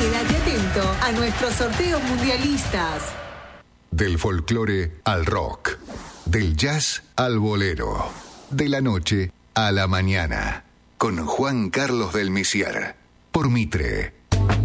Quédate atento a nuestros sorteos mundialistas. Del folclore al rock, del jazz al bolero, de la noche a la mañana, con Juan Carlos del Misiar, por Mitre